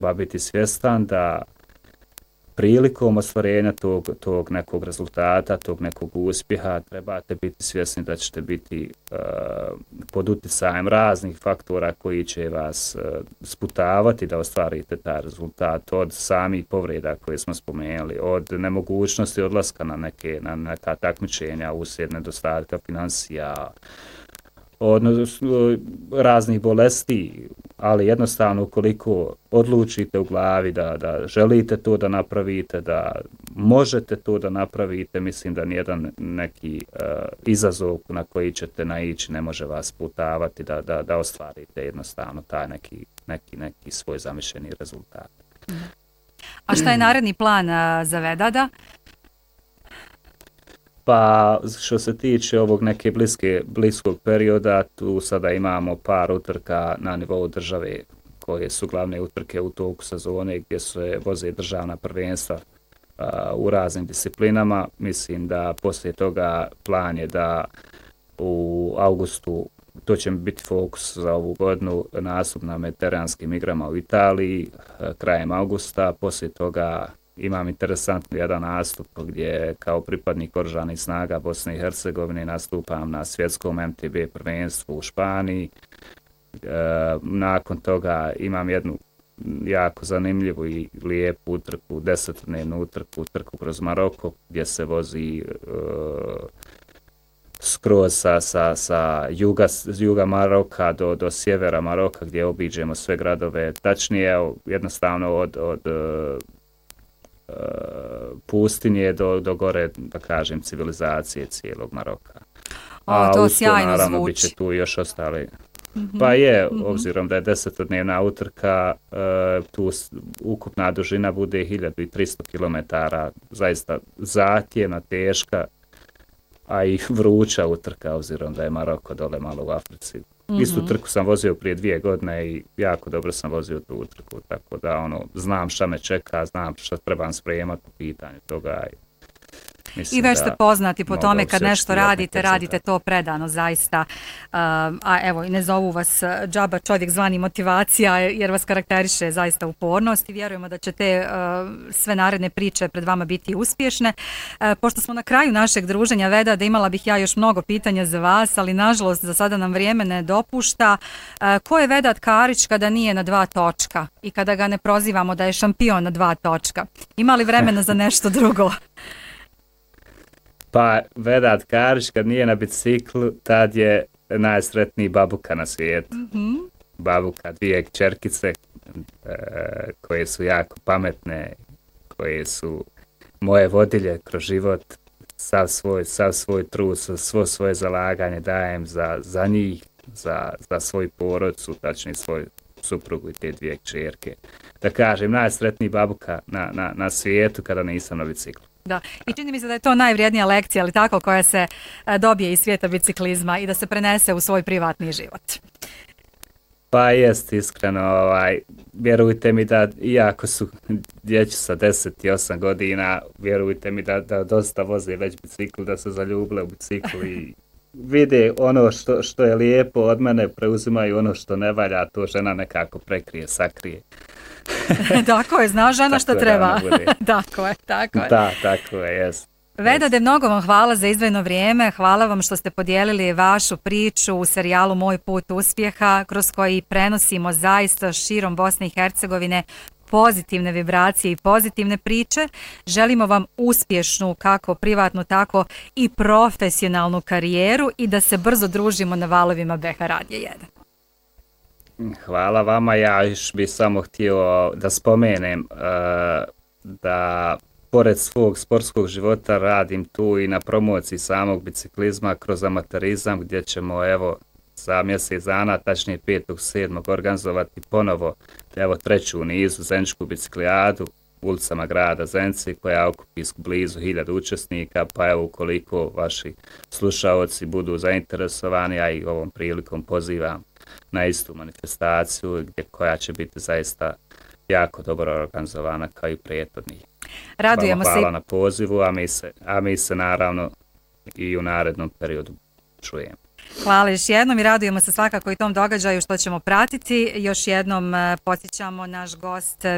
treba biti svjestan da prilikom ostvarenja tog nekog rezultata, tog nekog uspjeha, trebate biti svjesni da ćete biti pod utjecajem raznih faktora koji će vas sputavati da ostvarite taj rezultat, od samih povreda koje smo spomenuli, od nemogućnosti odlaska na neka takmičenja uslijed nedostatka financija, od raznih bolesti, ali jednostavno ukoliko odlučite u glavi da želite to da napravite, da možete to da napravite, mislim da nijedan neki izazov na koji ćete naići ne može vas sputavati da ostvarite jednostavno taj neki svoj zamišljeni rezultat. A šta je naredni plan za Vedada? Pa što se tiče ovog neke bliskog perioda, tu sada imamo par utrka na nivou države koje su glavne utrke u toku sezone gdje se voze državna prvenstva u raznim disciplinama. Mislim da poslije toga plan je da u augustu, to će biti fokus za ovu godinu, nastup na mediteranskim igrama u Italiji krajem augusta. Poslije toga imam interesantni jedan nastup gdje kao pripadnik Oružanih snaga Bosne i Hercegovine nastupam na svjetskom MTB prvenstvu u Španiji. Nakon toga imam jednu jako zanimljivu i lijepu utrku, 10-dnevnu utrku kroz Maroko gdje se vozi skroz sa juga Maroka do sjevera Maroka gdje obiđemo sve gradove. Tačnije, jednostavno od pustinje do gore, da kažem, civilizacije cijelog Maroka. To sjajno naravno, zvuči. Bit će tu još ostali. Pa je, obzirom da je 10-dnevna utrka, tu ukupna dužina bude 1300 km, zaista zahtjevna, teška, a i vruća utrka, obzirom da je Maroko dole malo u Africi. Istu trku sam vozio prije 2 godine i jako dobro sam vozio tu utrku, tako da znam šta me čeka, znam šta trebam spremati po pitanju toga. I već ste poznati po tome kad nešto radite to predano zaista. A evo, ne zovu vas džaba čovjek zvani motivacija jer vas karakteriše zaista upornost i vjerujemo da će te sve naredne priče pred vama biti uspješne. Pošto smo na kraju našeg druženja, Veda, da imala bih ja još mnogo pitanja za vas, ali nažalost za sada nam vrijeme ne dopušta. Ko je Vedat Karić kada nije na 2 točka i kada ga ne prozivamo da je šampion na 2 točka? Ima li vremena za nešto drugo? Pa Vedat Karić kad nije na biciklu, tad je najsretniji babuka na svijetu. Babuka, 2 kćerkice koje su jako pametne, koje su moje vodilje kroz život, sav svoj trud, svo svoje zalaganje dajem za njih, za svoju porodcu, tačnije svoju suprugu i te 2 kćerke. Da kažem, najsretniji babuka na svijetu kada nisam na biciklu. Da, i čini mi se da je to najvrijednija lekcija, ali tako, koja se dobije iz svijeta biciklizma i da se prenese u svoj privatni život. Pa jest, iskreno, vjerujte mi da iako su dječi sa 10 i 8 godina, vjerujte mi da dosta voze već bicikl, da se zaljubile u biciklu i vide ono što je lijepo od mene, preuzimaju ono što ne valja, to žena nekako prekrije, sakrije. Tako je, zna žena što treba. Tako je. Da, tako je, jest. Vedade, mnogo vam hvala za izdvojeno vrijeme, hvala vam što ste podijelili vašu priču u serijalu Moj put uspjeha, kroz koji prenosimo zaista širom Bosne i Hercegovine pozitivne vibracije i pozitivne priče. Želimo vam uspješnu, kako privatnu, tako i profesionalnu karijeru i da se brzo družimo na valovima BH Radija 1. Hvala vama, ja još bih samo htio da spomenem da pored svog sportskog života radim tu i na promociji samog biciklizma kroz amaterizam, gdje ćemo za mjesec dana, tačnije 5.7. organizovati ponovo 3. u nizu Zeničku biciklijadu ulicama grada Zenice, koja okupi blizu 1000 učesnika, pa ukoliko vaši slušaoci budu zainteresovani, ja i ovom prilikom pozivam na istu manifestaciju koja će biti zaista jako dobro organizovana kao i prethodnih. Radujemo se. Hvala na pozivu, a mi se naravno i u narednom periodu čujemo. Hvala još jednom i radujemo se svakako i tom događaju što ćemo pratiti. Još jednom podsjećamo, naš gost